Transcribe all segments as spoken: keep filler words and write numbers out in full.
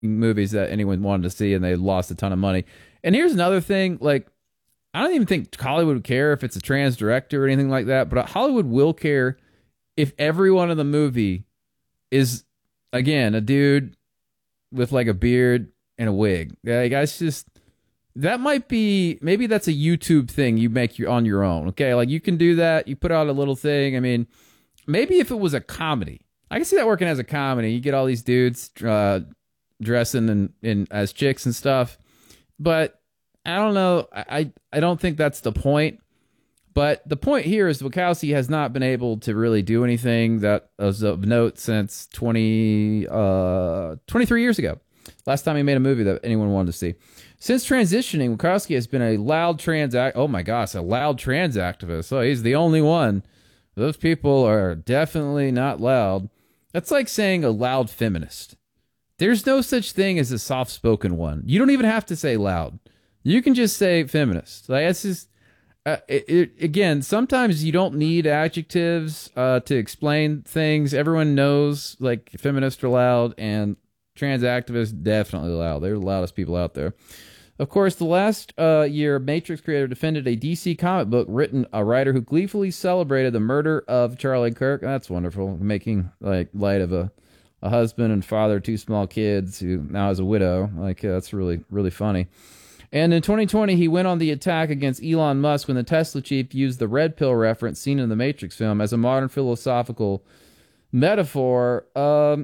movies that anyone wanted to see, and they lost a ton of money. And here's another thing, like, I don't even think Hollywood would care if it's a trans director or anything like that, but Hollywood will care if everyone in the movie is, again, a dude with like a beard and a wig. Yeah, guys, just that might be, maybe that's a YouTube thing you make your, on your own. Okay, like you can do that. You put out a little thing. I mean, maybe if it was a comedy, I can see that working as a comedy. You get all these dudes uh, dressing in, in as chicks and stuff, but I don't know. I I don't think that's the point. But the point here is Wachowski has not been able to really do anything that was of note since twenty, uh, twenty-three years ago. Last time he made a movie that anyone wanted to see. Since transitioning, Wachowski has been a loud trans act. Oh my gosh, a loud trans activist. Oh, he's the only one. Those people are definitely not loud. That's like saying a loud feminist. There's no such thing as a soft-spoken one. You don't even have to say loud. You can just say feminist. Like, it's just, uh, it, it, again, sometimes you don't need adjectives uh, to explain things. Everyone knows, like, feminists are loud, and trans activists definitely loud. They're the loudest people out there. Of course, the last uh, year, Matrix creator defended a D C comic book written a writer who gleefully celebrated the murder of Charlie Kirk. That's wonderful, making like light of a, a husband and father of two small kids who now has a widow. Like, uh, that's really, really funny. And in twenty twenty, he went on the attack against Elon Musk when the Tesla chief used the red pill reference seen in the Matrix film as a modern philosophical metaphor. Um,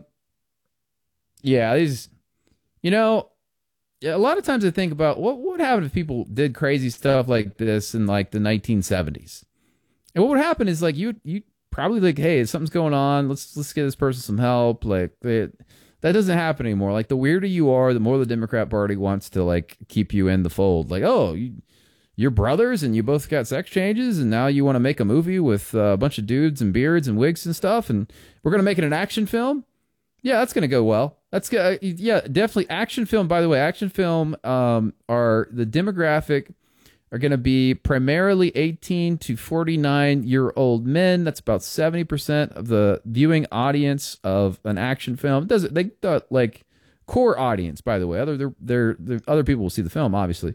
yeah, these, you know, a lot of times I think about what would happen if people did crazy stuff like this in like the nineteen seventies. And what would happen is like you you probably like, hey, something's going on. Let's let's get this person some help. Like it, that doesn't happen anymore. Like the weirder you are, the more the Democrat Party wants to like keep you in the fold. Like, oh, you, you're brothers and you both got sex changes, and now you want to make a movie with uh, a bunch of dudes and beards and wigs and stuff, and we're gonna make it an action film. Yeah, that's gonna go well. That's uh, yeah, definitely action film. By the way, action film um, are the demographic are going to be primarily eighteen to forty-nine year old men. That's about seventy percent of the viewing audience of an action film. It doesn't they uh, like core audience? By the way, other they're, they're, they're, other people will see the film, obviously.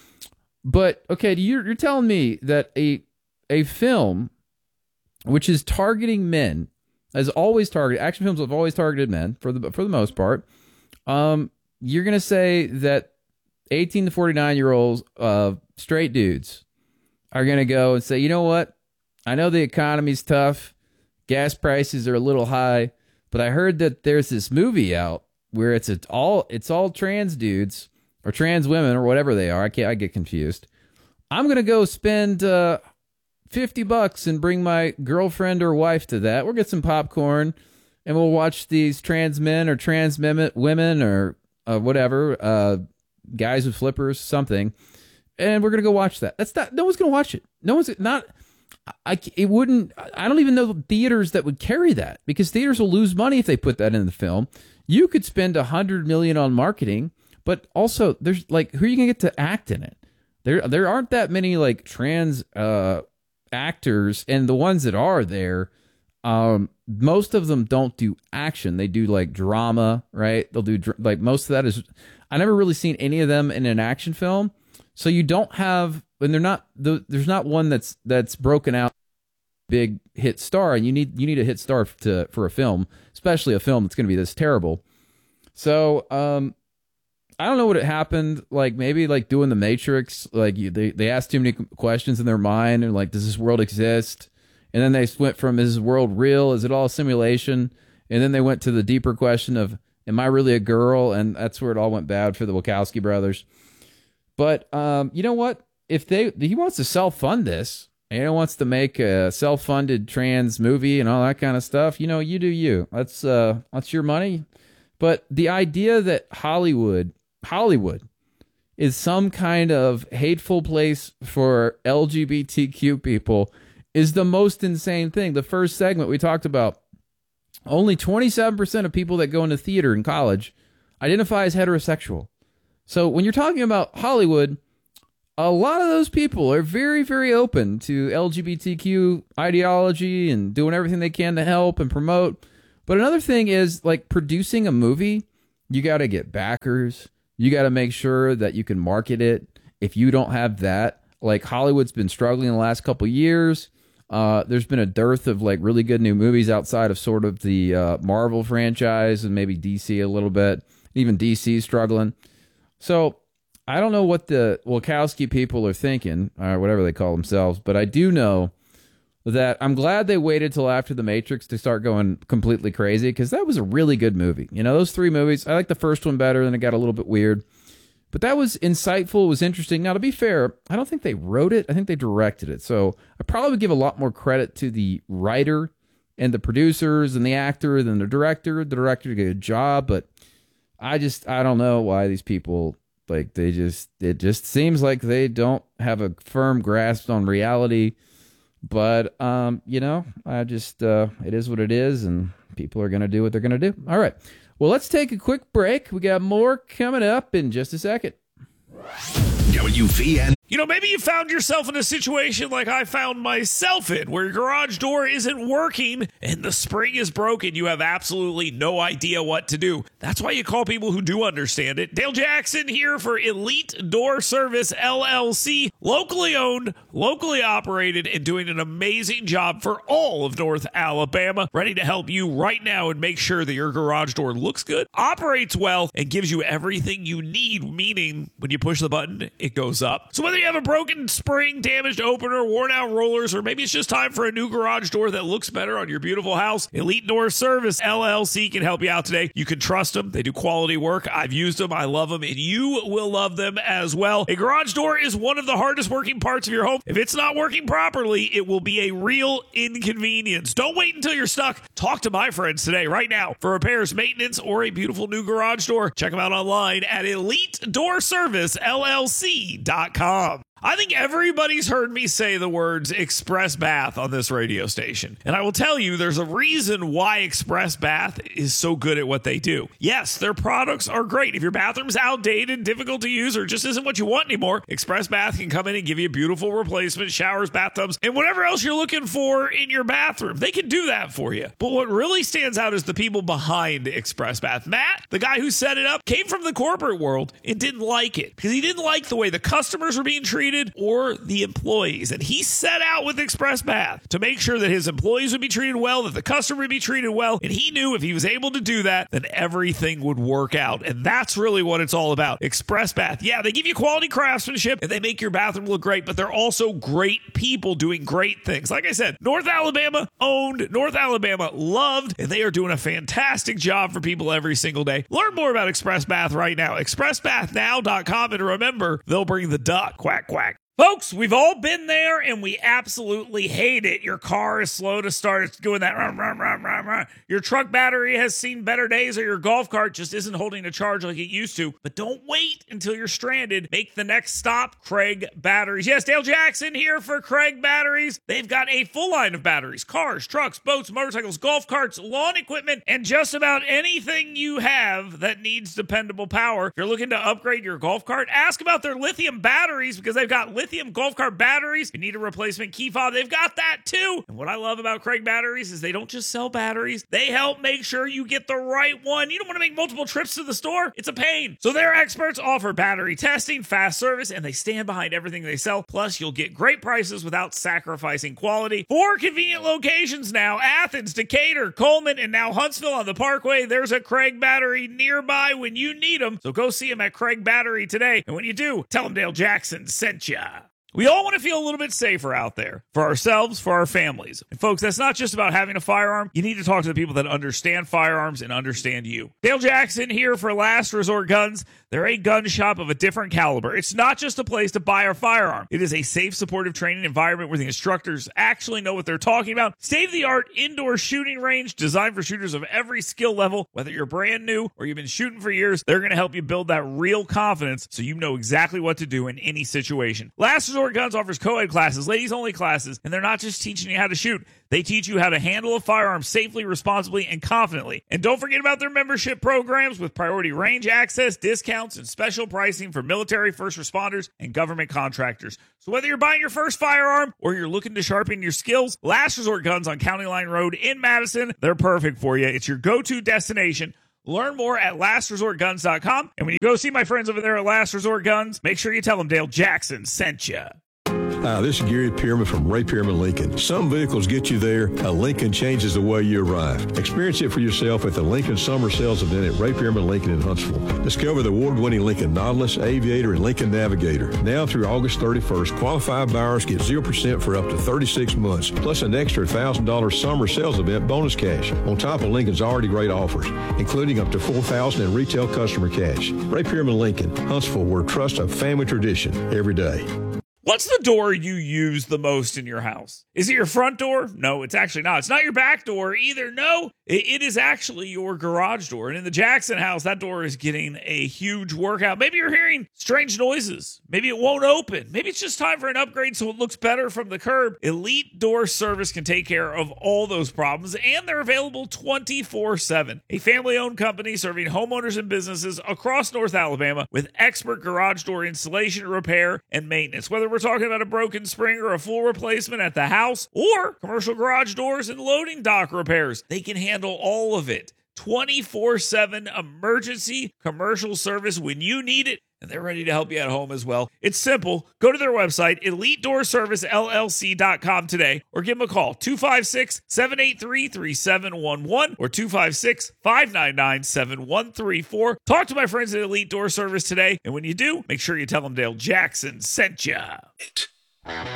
But okay, you're you're telling me that a a film which is targeting men, has always targeted, action films have always targeted men for the for the most part. Um, you're gonna say that eighteen to forty-nine year olds, uh, straight dudes, are gonna go and say, you know what? I know the economy's tough, gas prices are a little high, but I heard that there's this movie out where it's a, all it's all trans dudes or trans women or whatever they are. I can't I get confused. I'm gonna go spend uh, fifty bucks and bring my girlfriend or wife to that. We'll get some popcorn and we'll watch these trans men or trans women or uh, whatever, uh, guys with flippers, something. And we're going to go watch that. That's not, no one's going to watch it. No one's not, I, it wouldn't, I don't even know the theaters that would carry that, because theaters will lose money if they put that in the film. You could spend a hundred million on marketing, but also there's like, who are you going to get to act in it? There, there aren't that many like trans, uh, actors, and the ones that are there, um most of them don't do action. They do like drama, right? They'll do dr- like most of that is, I never really seen any of them in an action film. So you don't have, and they're not the, there's not one that's that's broken out big hit star, and you need you need a hit star to for a film, especially a film that's going to be this terrible. So um I don't know what had happened. Like maybe like doing the Matrix, like you, they, they asked too many questions in their mind, and like, does this world exist? And then they went from, is this world real? Is it all simulation? And then they went to the deeper question of, am I really a girl? And that's where it all went bad for the Wachowski brothers. But um, you know what? If they he wants to self-fund this, and he wants to make a self-funded trans movie and all that kind of stuff, you know, you do you. That's uh, that's your money. But the idea that Hollywood Hollywood is some kind of hateful place for L G B T Q people is the most insane thing. The first segment we talked about, only twenty-seven percent of people that go into theater in college identify as heterosexual. So when you're talking about Hollywood, a lot of those people are very, very open to L G B T Q ideology and doing everything they can to help and promote. But another thing is like producing a movie You got to get backers. You got to make sure that you can market it. If you don't have that, like Hollywood's been struggling the last couple of years. Uh, there's been a dearth of like really good new movies outside of sort of the uh, Marvel franchise and maybe D C a little bit. Even D C struggling. So I don't know what the Wachowski people are thinking, or whatever they call themselves, but I do know that I'm glad they waited till after The Matrix to start going completely crazy, because that was a really good movie. You know, those three movies, I like the first one better, then it got a little bit weird. But that was insightful, it was interesting. Now, to be fair, I don't think they wrote it. I think they directed it. So I probably would give a lot more credit to the writer and the producers and the actor than the director. The director did a good job, but I just, I don't know why these people, like, they just, it just seems like they don't have a firm grasp on reality. But, um, you know, I just, uh, it is what it is, and people are going to do what they're going to do. All right. Well, let's take a quick break. We got more coming up in just a second. W V N. You know, maybe you found yourself in a situation like I found myself in, where your garage door isn't working and the spring is broken. You have absolutely no idea what to do. That's why you call people who do understand it. Dale Jackson here for Elite Door Service, L L C. Locally owned, locally operated, and doing an amazing job for all of North Alabama. Ready to help you right now and make sure that your garage door looks good, operates well, and gives you everything you need, meaning when you push the button, it goes up. So whether you have a broken spring, damaged opener, worn out rollers, or maybe it's just time for a new garage door that looks better on your beautiful house, Elite Door Service, L L C can help you out today. You can trust them. They do quality work. I've used them. I love them, and you will love them as well. A garage door is one of the hardest working parts of your home. If it's not working properly, it will be a real inconvenience. Don't wait until you're stuck. Talk to my friends today, right now, for repairs, maintenance, or a beautiful new garage door. Check them out online at elite door service L L C dot com. I think everybody's heard me say the words Express Bath on this radio station. And I will tell you, there's a reason why Express Bath is so good at what they do. Yes, their products are great. If your bathroom's outdated, difficult to use, or just isn't what you want anymore, Express Bath can come in and give you beautiful replacement showers, bathtubs, and whatever else you're looking for in your bathroom. They can do that for you. But what really stands out is the people behind Express Bath. Matt, the guy who set it up, came from the corporate world and didn't like it because he didn't like the way the customers were being treated or the employees. And he set out with Express Bath to make sure that his employees would be treated well, that the customer would be treated well. And he knew if he was able to do that, then everything would work out. And that's really what it's all about. Express Bath. Yeah, they give you quality craftsmanship and they make your bathroom look great, but they're also great people doing great things. Like I said, North Alabama owned, North Alabama loved, and they are doing a fantastic job for people every single day. Learn more about Express Bath right now. express bath now dot com. And remember, they'll bring the duck. Quack, quack. Folks, we've all been there, and we absolutely hate it. Your car is slow to start. It's doing that. Run, run, run, run, run. Your truck battery has seen better days, or your golf cart just isn't holding a charge like it used to. But don't wait until you're stranded. Make the next stop, Craig Batteries. Yes, Dale Jackson here for Craig Batteries. They've got a full line of batteries, cars, trucks, boats, motorcycles, golf carts, lawn equipment, and just about anything you have that needs dependable power. If you're looking to upgrade your golf cart, ask about their lithium batteries, because they've got lithium Lithium golf cart batteries. You need a replacement key fob, they've got that too. And what I love about Craig Batteries is they don't just sell batteries, they help make sure you get the right one. You don't want to make multiple trips to the store, it's a pain. So their experts offer battery testing, fast service, and they stand behind everything they sell. Plus, you'll get great prices without sacrificing quality. Four convenient locations now: Athens, Decatur, Coleman, and now Huntsville on the Parkway. There's a Craig Battery nearby when you need them. So go see them at Craig Battery today. And when you do, tell them Dale Jackson sent ya. We all want to feel a little bit safer out there for ourselves, for our families. And folks, that's not just about having a firearm. You need to talk to the people that understand firearms and understand you. Dale Jackson here for Last Resort Guns. They're a gun shop of a different caliber. It's not just a place to buy a firearm. It is a safe, supportive training environment where the instructors actually know what they're talking about. State-of-the-art indoor shooting range designed for shooters of every skill level. Whether you're brand new or you've been shooting for years, they're going to help you build that real confidence so you know exactly what to do in any situation. Last Resort Guns offers co-ed classes, ladies-only classes, and they're not just teaching you how to shoot. They teach you how to handle a firearm safely, responsibly, and confidently. And don't forget about their membership programs with priority range access, discounts, and special pricing for military, first responders, and government contractors. So whether you're buying your first firearm or you're looking to sharpen your skills, Last Resort Guns on County Line Road in Madison, they're perfect for you. It's your go-to destination. Learn more at last resort guns dot com. And when you go see my friends over there at Last Resort Guns, make sure you tell them Dale Jackson sent you. Hi, this is Gary Pearman from Ray Pearman Lincoln. Some vehicles get you there. A Lincoln changes the way you arrive. Experience it for yourself at the Lincoln Summer Sales Event at Ray Pearman Lincoln in Huntsville. Discover the award-winning Lincoln Nautilus, Aviator, and Lincoln Navigator. Now through August thirty-first, qualified buyers get zero percent for up to thirty-six months, plus an extra one thousand dollars Summer Sales Event bonus cash, on top of Lincoln's already great offers, including up to four thousand dollars in retail customer cash. Ray Pearman Lincoln, Huntsville, where trust of family tradition every day. What's the door you use the most in your house? Is it your front door? No, it's actually not. It's not your back door either. No, it, it is actually your garage door. And in the Jackson house, that door is getting a huge workout. Maybe you're hearing strange noises. Maybe it won't open. Maybe it's just time for an upgrade so it looks better from the curb. Elite Door Service can take care of all those problems, and they're available twenty-four seven. A family-owned company serving homeowners and businesses across North Alabama with expert garage door installation, repair, and maintenance. Whether we're talking about a broken spring or a full replacement at the house, or commercial garage doors and loading dock repairs, they can handle all of it. twenty-four seven emergency commercial service when you need it, and they're ready to help you at home as well. It's simple. Go to their website, elite door service l l c dot com today, or give them a call, two five six, seven eight three, three seven one one or two five six, five nine nine, seven one three four. Talk to my friends at Elite Door Service today, and when you do, make sure you tell them Dale Jackson sent ya.